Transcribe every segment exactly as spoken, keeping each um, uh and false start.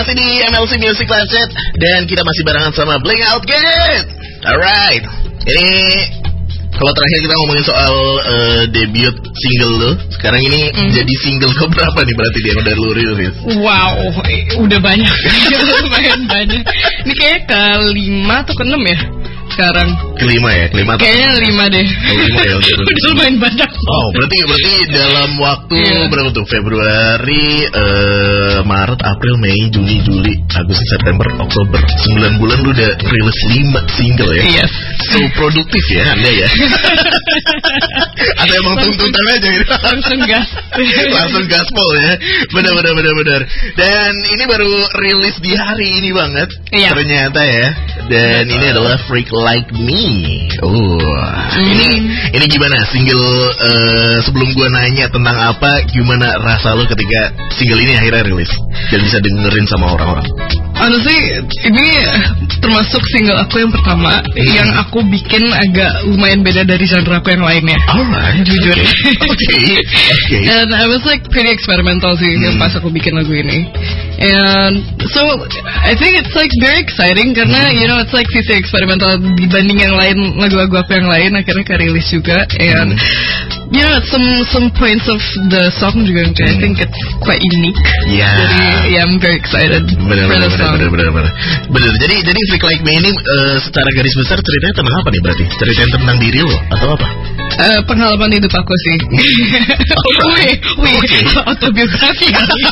masih di M L C Music Live Chat dan kita masih barengan sama Bling Out Gate. Alright, ini kalau terakhir kita ngomongin soal uh, debut single lo, sekarang ini mm. jadi single ke berapa nih berarti dia udah lu rilis? Wow, udah banyak, lumayan banyak. Ini kayak kelima atau keenam ya sekarang? Kelima ya, kelima. Kayaknya lima deh. Kelima ya, udah, udah lumayan banyak. Oh, berarti berarti dalam waktu yeah. berapa tuh? Februari, uh, Maret, April, Mei, Juni, Juli, Agustus, September, Oktober. sembilan bulan lu udah rilis lima single ya? Yes. So produktif ya Anda ya. Atau emang tuntutan aja gitu. Langsung gas. Langsung gaspol ya. Benar benar benar benar. Dan ini baru rilis di hari ini banget. Iya. Ternyata ya. Dan ini adalah Freak Like Me. Oh. Mm. Ini ini gimana single uh, sebelum gua nanya tentang apa, gimana rasa lo ketika single ini akhirnya rilis dan bisa dengerin sama orang-orang? Honestly, ini termasuk single aku yang pertama mm. yang aku bikin agak lumayan beda dari genre aku yang lainnya. Alright, jujur. Okay. Okay. And I was like pretty experimental sih mm. pas aku bikin lagu ini. And so I think it's like very exciting karena mm. you know it's like sisi eksperimental dibanding yang lain, lagu-lagu aku yang lain akhirnya kerilis juga. And mm. you know some some points of the song juga mm. I think it's quite unique. Yeah. Jadi yeah, I'm very excited bener, for the song. Bener bener bener. Bener. Jadi jadi Freak Like Me ini uh, secara garis besar ceritanya tentang apa nih berarti? Ceritanya tentang diri lo atau apa? Uh, pengalaman hidup aku sih. Wih, wih, okay. Autobiografi.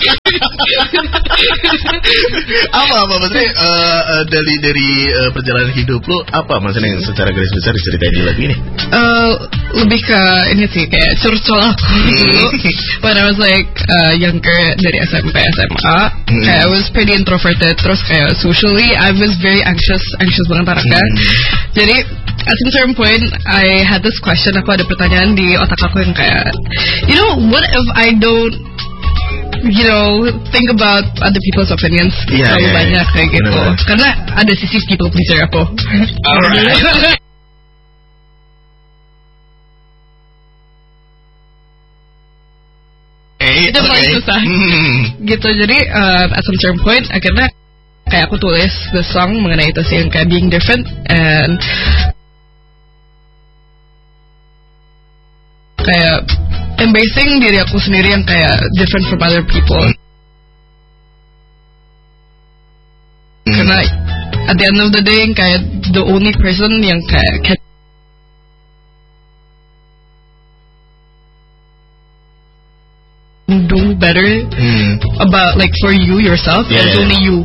apa apa maksudnya uh, uh, dari dari uh, perjalanan hidup lo apa maksudnya yang secara garis besar diceritain di lagu ini? Uh, lebih ke ini sih kayak curcol aku dulu. When I was like uh, younger dari S M P S M A, mm. kayak I was pretty introverted. Terus kayak socially I was very anxious, anxious banget orangnya. Mm. Jadi at a certain point I had this question, aku ada pertanyaan di otak aku yang kayak, you know, what if I don't, you know, think about other people's opinions yeah, terlalu yeah, banyak yeah. kayak gitu. Bener. Karena ada sisi people pleaser aku. Alright. Itu paling susah. Mm. Gitu, jadi uh, at some certain point akhirnya kayak aku tulis the song mengenai itu sih, yang kayak being different and kayak embracing diri aku sendiri yang kayak different from other people. Mm. Karena at the end of the day kayak the only person yang kayak can do better mm. about like for you yourself yeah, is yeah. only you.